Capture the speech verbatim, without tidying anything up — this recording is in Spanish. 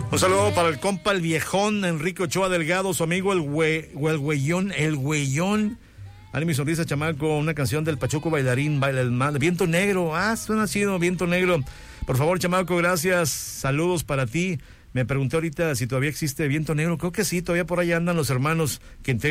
Un saludo para el compa, el viejón, Enrique Ochoa Delgado, su amigo el güey, el güeyón, el güeyón. Ánimo y sonrisa, chamaco, una canción del Pachuco Bailarín, baila el mal. Viento Negro, ah, suena chido, Viento Negro. Por favor, chamaco, gracias, saludos para ti. Me pregunté ahorita si todavía existe Viento Negro, creo que sí, todavía por ahí andan los hermanos que integran